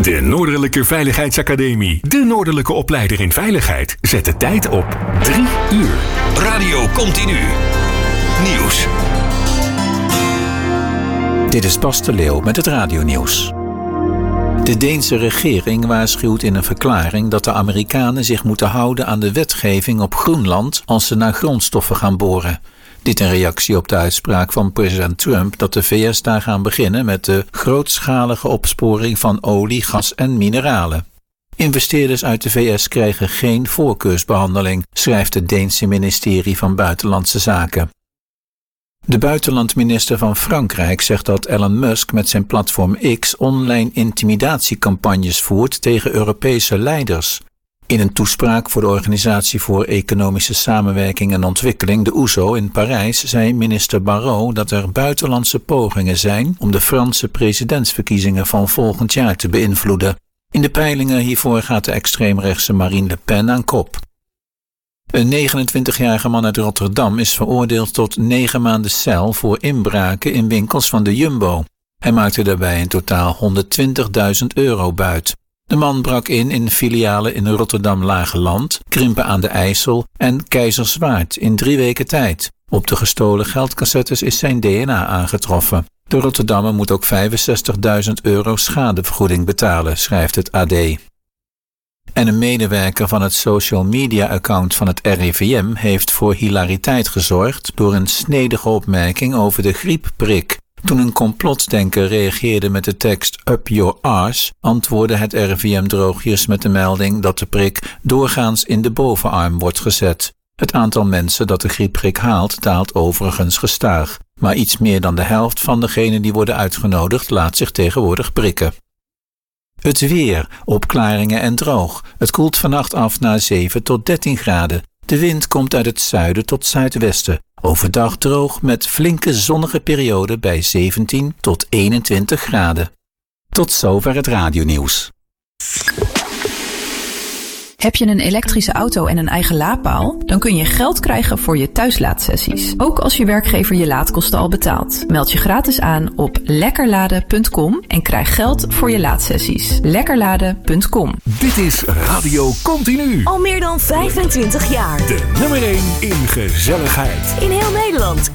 De Noordelijke Veiligheidsacademie. De Noordelijke opleider in veiligheid. Zet de tijd op 3 uur. Radio Continu. Nieuws. Dit is Bas de Leeuw met het radionieuws. De Deense regering waarschuwt in een verklaring dat de Amerikanen zich moeten houden aan de wetgeving op Groenland als ze naar grondstoffen gaan boren. Dit in reactie op de uitspraak van president Trump dat de VS daar gaan beginnen met de grootschalige opsporing van olie, gas en mineralen. Investeerders uit de VS krijgen geen voorkeursbehandeling, schrijft het Deense ministerie van Buitenlandse Zaken. De buitenlandminister van Frankrijk zegt dat Elon Musk met zijn platform X online intimidatiecampagnes voert tegen Europese leiders. In een toespraak voor de Organisatie voor Economische Samenwerking en Ontwikkeling, de OESO, in Parijs, zei minister Barrot dat er buitenlandse pogingen zijn om de Franse presidentsverkiezingen van volgend jaar te beïnvloeden. In de peilingen hiervoor gaat de extreemrechtse Marine Le Pen aan kop. Een 29-jarige man uit Rotterdam is veroordeeld tot 9 maanden cel voor inbraken in winkels van de Jumbo. Hij maakte daarbij in totaal €120.000 buit. De man brak in filialen in Rotterdam-Lageland, Krimpen aan de IJssel en Keizerswaard in 3 weken tijd. Op de gestolen geldcassettes is zijn DNA aangetroffen. De Rotterdammer moet ook €65.000 schadevergoeding betalen, schrijft het AD. En een medewerker van het social media account van het RIVM heeft voor hilariteit gezorgd door een snedige opmerking over de griepprik. Toen een complotdenker reageerde met de tekst "up your arse", antwoordde het RIVM droogjes met de melding dat de prik doorgaans in de bovenarm wordt gezet. Het aantal mensen dat de griepprik haalt daalt overigens gestaag, maar iets meer dan de helft van degenen die worden uitgenodigd laat zich tegenwoordig prikken. Het weer, opklaringen en droog. Het koelt vannacht af naar 7 tot 13 graden. De wind komt uit het zuiden tot zuidwesten. Overdag droog met flinke zonnige perioden bij 17 tot 21 graden. Tot zover het radionieuws. Heb je een elektrische auto en een eigen laadpaal? Dan kun je geld krijgen voor je thuislaadsessies. Ook als je werkgever je laadkosten al betaalt. Meld je gratis aan op lekkerladen.com en krijg geld voor je laadsessies. Lekkerladen.com. Dit is Radio Continu. Al meer dan 25 jaar. De nummer 1 in gezelligheid. In heel Nederland.